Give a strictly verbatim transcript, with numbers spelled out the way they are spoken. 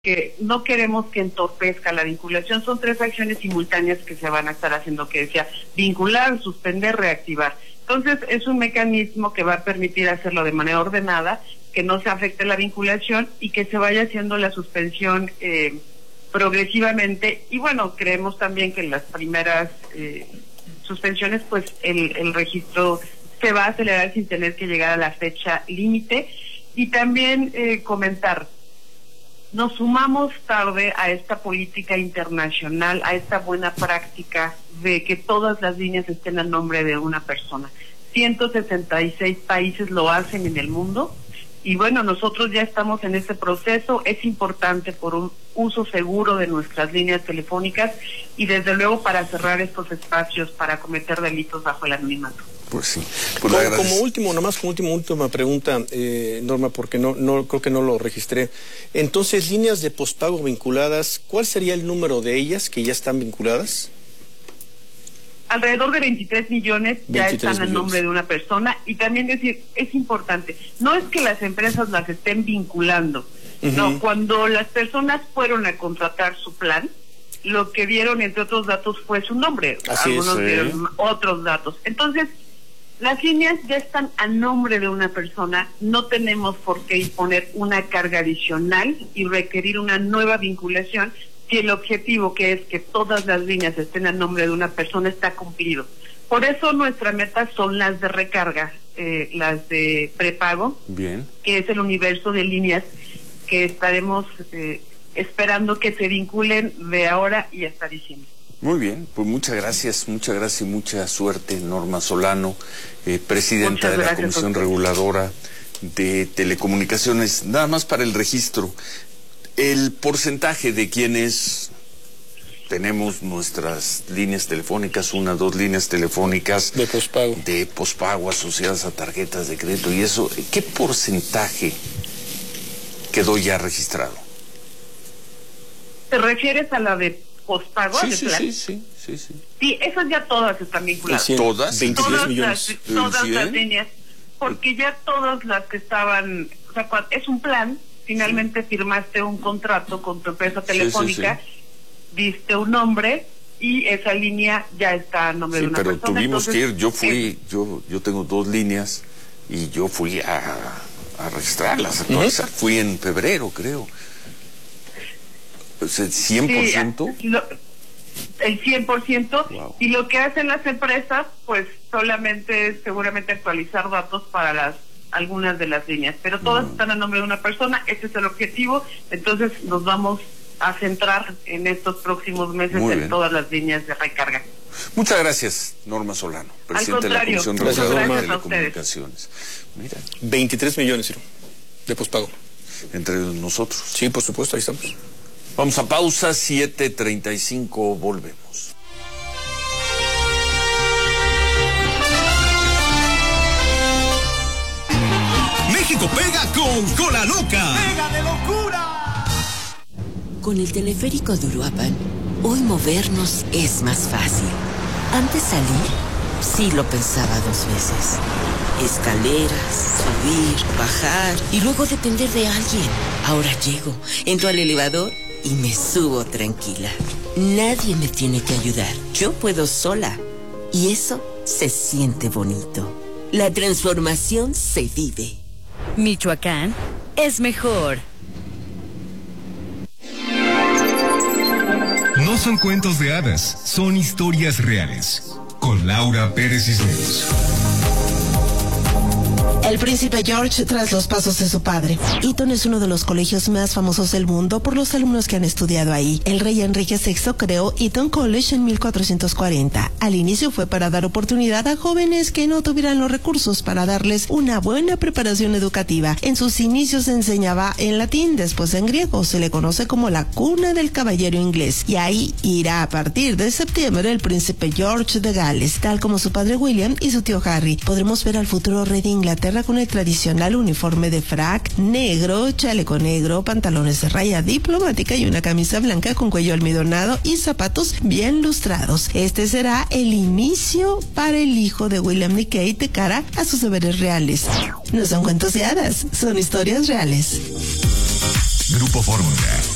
que no queremos que entorpezca la vinculación. Son tres acciones simultáneas que se van a estar haciendo, que decía, vincular, suspender, reactivar. Entonces es un mecanismo que va a permitir hacerlo de manera ordenada, que no se afecte la vinculación y que se vaya haciendo la suspensión eh, progresivamente. Y bueno, creemos también que en las primeras eh, suspensiones, pues el, el registro se va a acelerar sin tener que llegar a la fecha límite. Y también eh, comentar, nos sumamos tarde a esta política internacional, a esta buena práctica de que todas las líneas estén a nombre de una persona. ciento sesenta y seis países lo hacen en el mundo y bueno, nosotros ya estamos en ese proceso. Es importante por un uso seguro de nuestras líneas telefónicas y desde luego para cerrar estos espacios para cometer delitos bajo el anonimato. Pues sí. Pues como, como último, nomás como última, última pregunta, eh, Norma, porque no, no creo que no lo registré. Entonces, líneas de pospago vinculadas, ¿cuál sería el número de ellas que ya están vinculadas? Alrededor de veintitrés millones ya están a nombre de una persona. Y también decir, es importante, no es que las empresas las estén vinculando, uh-huh. no, cuando las personas fueron a contratar su plan, lo que dieron, entre otros datos, fue su nombre. Así Algunos es, dieron ¿eh? otros datos. Entonces, las líneas ya están a nombre de una persona, no tenemos por qué imponer una carga adicional y requerir una nueva vinculación si el objetivo, que es que todas las líneas estén a nombre de una persona, está cumplido. Por eso nuestra meta son las de recarga, eh, las de prepago, bien, que es el universo de líneas que estaremos eh, esperando que se vinculen de ahora y hasta diciembre. Muy bien, pues muchas gracias, muchas gracias y mucha suerte, Norma Solano, eh, presidenta de la Comisión Reguladora de Telecomunicaciones. Nada más para el registro, el porcentaje de quienes tenemos nuestras líneas telefónicas, una, dos líneas telefónicas de pospago, de pospago asociadas a tarjetas de crédito y eso, ¿qué porcentaje quedó ya registrado? ¿Te refieres a la de pospago? Sí, de sí, plan? sí, sí, sí, sí. Sí, esas ya todas están vinculadas. ¿Todas? veintitrés millones. Las, todas las líneas, porque ya todas las que estaban, o sea, es un plan, finalmente sí. Firmaste un contrato con tu empresa telefónica, sí, sí, sí. Diste un nombre y esa línea ya está a nombre sí, de una pero persona. Tuvimos Entonces, que ir, yo fui, eh, yo yo tengo dos líneas y yo fui a, a registrarlas, actualizar. Uh-huh. Fui en febrero, creo. Pues el cien por ciento. Sí, lo, el cien por ciento. Wow. Y lo que hacen las empresas, pues solamente es seguramente actualizar datos para las algunas de las líneas, pero todas uh-huh. están a nombre de una persona. Ese es el objetivo. Entonces nos vamos a centrar en estos próximos meses Muy en bien. todas las líneas de recarga. Muchas gracias, Norma Solano, presidente de la Comisión Reguladora de Telecomunicaciones. Mira, veintitrés millones, Ciro, de pospago. Entre nosotros. Sí, por supuesto, ahí estamos. Vamos a pausa, siete treinta y cinco, volvemos. México pega con Cola Loca. ¡Pega de locura! Con el teleférico de Uruapan, hoy movernos es más fácil. Antes salir, sí lo pensaba dos veces. Escaleras, subir, bajar y luego depender de alguien. Ahora llego, entro al elevador y me subo tranquila. Nadie me tiene que ayudar. Yo puedo sola. Y eso se siente bonito. La transformación se vive. Michoacán es mejor. No son cuentos de hadas, son historias reales. Con Laura Pérez Cisneros. El príncipe George tras los pasos de su padre. Eton es uno de los colegios más famosos del mundo por los alumnos que han estudiado ahí. El rey Enrique sexto creó Eton College en mil cuatrocientos cuarenta. Al inicio fue para dar oportunidad a jóvenes que no tuvieran los recursos para darles una buena preparación educativa. En sus inicios se enseñaba en latín, después en griego. Se le conoce como la cuna del caballero inglés. Y ahí irá a partir de septiembre el príncipe George de Gales, tal como su padre William y su tío Harry. Podremos ver al futuro rey de Inglaterra con el tradicional uniforme de frac negro, chaleco negro, pantalones de raya diplomática y una camisa blanca con cuello almidonado y zapatos bien lustrados. Este será el inicio para el hijo de William y Kate de cara a sus deberes reales. No son cuentos de hadas, son historias reales. Grupo Fórmula.